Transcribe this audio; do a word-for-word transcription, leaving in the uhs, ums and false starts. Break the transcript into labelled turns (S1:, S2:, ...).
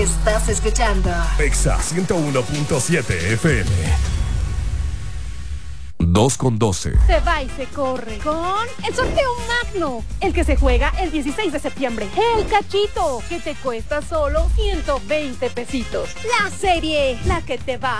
S1: Estás escuchando
S2: Exa ciento uno punto siete F M. dos con doce.
S3: Se va y se corre con el sorteo Magno, el que se juega el dieciséis de septiembre. El cachito, que te cuesta solo ciento veinte pesitos. La serie, la que te va